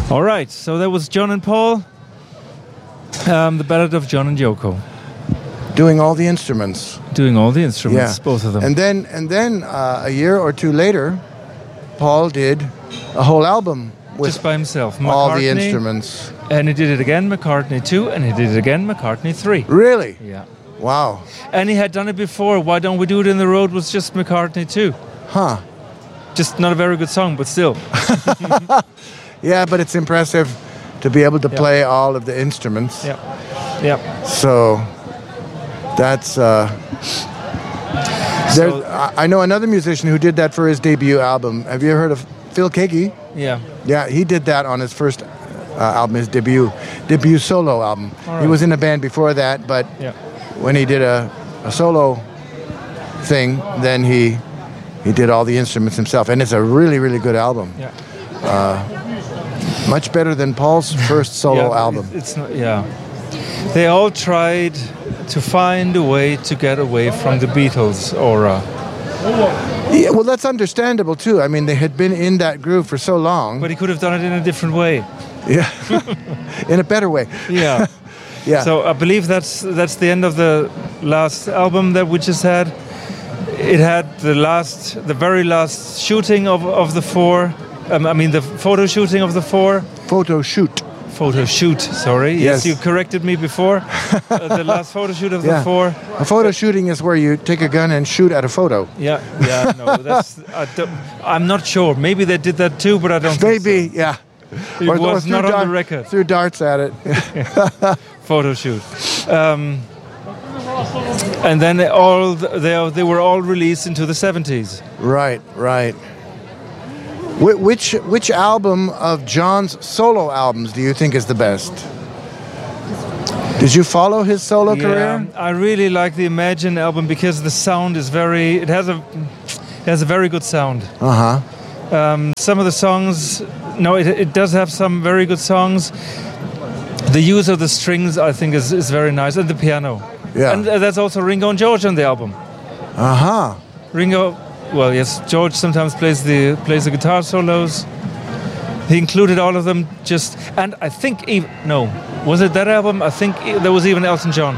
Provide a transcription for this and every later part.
All right, so that was John and Paul, the Ballad of John and Yoko. Doing all the instruments. Doing all the instruments, both of them. And then a year or two later, Paul did a whole album with just by himself. all the instruments. And he did it again, McCartney 2, and he did it again, McCartney 3. Really? Yeah. Wow. And he had done it before. Why Don't We Do It in the Road was just McCartney 2. Huh. Just not a very good song, but still. Yeah, but it's impressive to be able to play all of the instruments. Yeah. Yeah. So that's I know another musician who did that for his debut album. Have you ever heard of Phil Keaggy? Yeah. Yeah, he did that on his first album, his debut solo album. Right. He was in a band before that, but when he did a solo thing, then he did all the instruments himself, and it's a really, really good album. Yeah. Much better than Paul's first solo album. It's not. Yeah. They all tried to find a way to get away from the Beatles aura. Yeah, well, that's understandable too. I mean, they had been in that groove for so long. But he could have done it in a different way. Yeah, in a better way. Yeah. Yeah. So I believe that's the end of the last album that we just had. It had the very last shooting of the four. The photo shooting of the four. Photo shoot. Photo shoot, sorry. Yes, you corrected me before. The last photo shoot of the four. A photo shooting is where you take a gun and shoot at a photo. Yeah, no, I'm not sure. Maybe they did that too, but I don't think so. Maybe, yeah. It was not on the record. Threw darts at it. Photo shoot. And then they were all released into the 70s. Right. Which album of John's solo albums do you think is the best? Did you follow his solo career? I really like the Imagine album because the sound is it has a very good sound. Some of the songs, it does have some very good songs. The use of the strings, I think, is very nice, and the piano. Yeah. And that's also Ringo and George on the album. Ringo, well, yes, George sometimes plays the guitar solos. He included all of them and I think was it that album? I think there was even Elton John.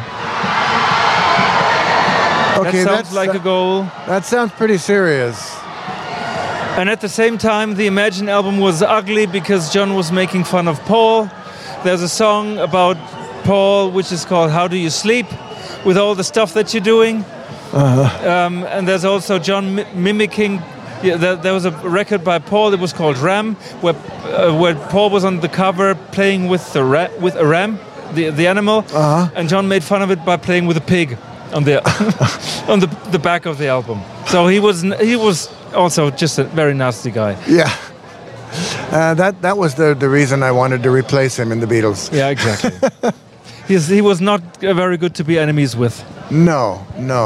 Okay, that sounds like a goal. That sounds pretty serious. And at the same time, the Imagine album was ugly because John was making fun of Paul. There's a song about Paul which is called How Do You Sleep, with all the stuff that you're doing. And there's also John mimicking. There was a record by Paul that was called Ram, where Paul was on the cover playing with a ram, the animal, and John made fun of it by playing with a pig on the on the back of the album. So he was also just a very nasty guy. Yeah. That was the reason I wanted to replace him in the Beatles. Yeah, exactly. He was not very good to be enemies with. No.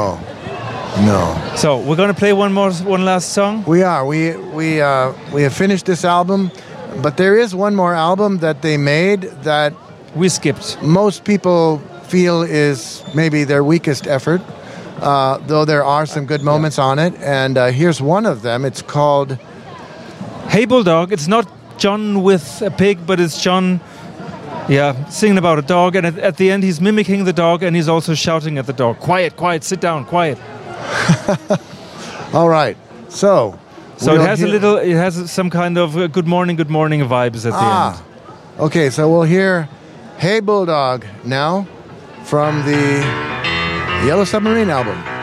So we're going to play one last song. We are. We have finished this album, but there is one more album that they made that we skipped. Most people feel is maybe their weakest effort, though there are some good moments on it. And here's one of them. It's called Hey Bulldog. It's not John with a pig, but it's John, singing about a dog. And at the end, he's mimicking the dog, and he's also shouting at the dog, quiet, sit down, quiet. All right. So it has some kind of good morning vibes at the end. Okay, so we'll hear Hey Bulldog now from the Yellow Submarine album.